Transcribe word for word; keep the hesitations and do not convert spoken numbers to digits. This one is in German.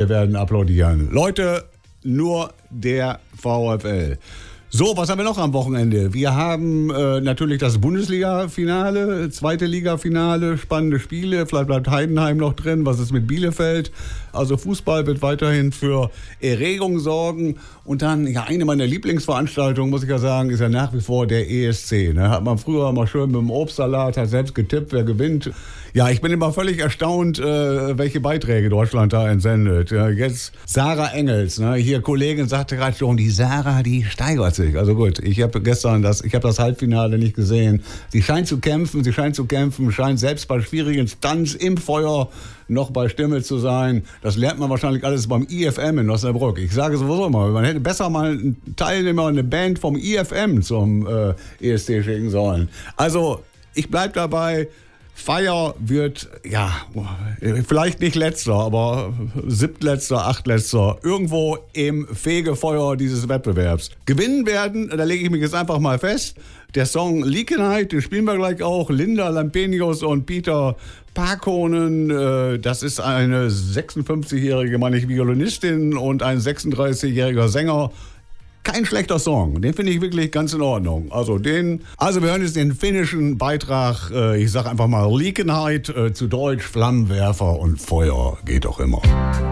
alle werden applaudieren. Leute, nur der VfL. So, was haben wir noch am Wochenende? Wir haben äh, natürlich das Bundesliga-Finale, zweite Liga-Finale, spannende Spiele. Vielleicht bleibt Heidenheim noch drin. Was ist mit Bielefeld? Also Fußball wird weiterhin für Erregung sorgen. Und dann, ja, eine meiner Lieblingsveranstaltungen, muss ich ja sagen, ist ja nach wie vor der E S C. Ne? Hat man früher mal schön mit dem Obstsalat, hat selbst getippt, wer gewinnt. Ja, ich bin immer völlig erstaunt, äh, welche Beiträge Deutschland da entsendet. Ja, jetzt Sarah Engels, ne? Hier Kollegin sagte gerade schon, die Sarah, die steigert sich. Also gut, ich habe gestern das, ich habe das Halbfinale nicht gesehen. Sie scheint zu kämpfen, sie scheint zu kämpfen, scheint selbst bei schwierigen Stunts im Feuer noch bei Stimme zu sein. Das lernt man wahrscheinlich alles beim I F M in Osnabrück. Ich sage sowieso immer, man hätte besser mal einen Teilnehmer, eine Band vom I F M zum äh, E S C schicken sollen. Also, ich bleib dabei. Feier wird, ja, vielleicht nicht letzter, aber siebtletzter, achtletzter, irgendwo im Fegefeuer dieses Wettbewerbs. Gewinnen werden, da lege ich mich jetzt einfach mal fest, der Song Liekenheit, den spielen wir gleich auch, Linda Lampenius und Peter Parkonen, das ist eine sechsundfünfzigjährige, meine ich, Violinistin und ein sechsunddreißigjähriger Sänger. Kein schlechter Song, den finde ich wirklich ganz in Ordnung. Also den, also wir hören jetzt den finnischen Beitrag, äh, ich sage einfach mal Liekenheit, äh, zu Deutsch Flammenwerfer und Feuer geht doch immer.